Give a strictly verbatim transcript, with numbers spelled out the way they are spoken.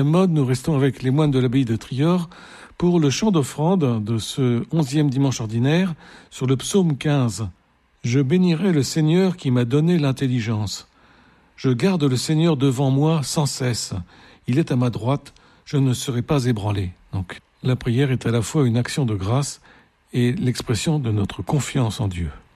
Mode, nous restons avec les moines de l'abbaye de Trior pour le chant d'offrande de ce onzième dimanche ordinaire sur le psaume quinze. Je bénirai le Seigneur qui m'a donné l'intelligence. Je garde le Seigneur devant moi sans cesse. Il est à ma droite, je ne serai pas ébranlé. Donc, la prière est à la fois une action de grâce et l'expression de notre confiance en Dieu.